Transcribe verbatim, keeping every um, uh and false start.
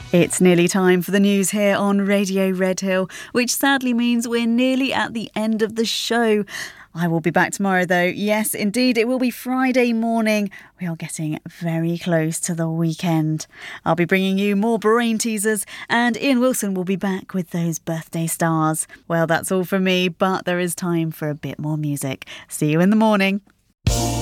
It's nearly time for the news here on Radio Redhill, which sadly means we're nearly at the end of the show. I will be back tomorrow though. Yes, indeed, it will be Friday morning. We are getting very close to the weekend. I'll be bringing you more brain teasers and Ian Wilson will be back with those birthday stars. Well, that's all from me, but there is time for a bit more music. See you in the morning.